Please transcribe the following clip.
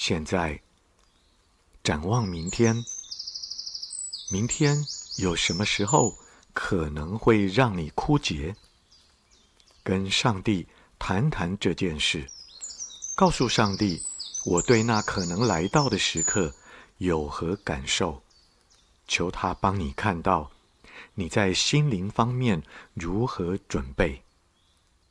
现在展望明天，明天有什么时候可能会让你枯竭？跟上帝谈谈这件事，告诉上帝，我对那可能来到的时刻有何感受，求他帮你看到你在心灵方面如何准备。